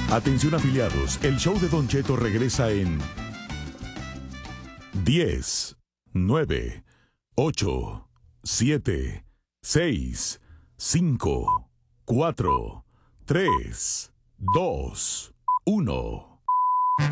Atención afiliados, el show de Don Cheto regresa en 10, 9, 8, 7, 6, 5, 4, 3, 2, 1.